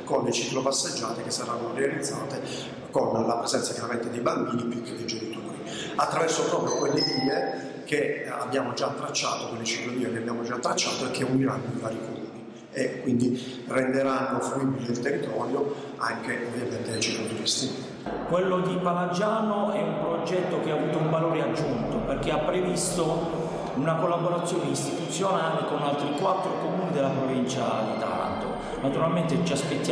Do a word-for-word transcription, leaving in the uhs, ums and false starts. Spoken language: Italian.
con le ciclopasseggiate che saranno realizzate con la presenza chiaramente dei bambini più che dei genitori, attraverso proprio quelle vie che abbiamo già tracciato, quelle ciclovie che abbiamo già tracciato e che uniranno i vari comuni e quindi renderanno fruibile il territorio anche ovviamente ai cicloturisti. Quello di Palagiano è un progetto che ha avuto un valore aggiunto perché ha previsto una collaborazione istituzionale con altri quattro comuni della provincia di Taranto. Naturalmente ci aspettiamo